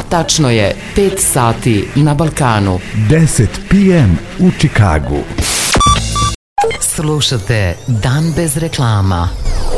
Tačno je 5 sati na Balkanu. 10 p.m. u Čikagu. Slušate Dan bez reklama.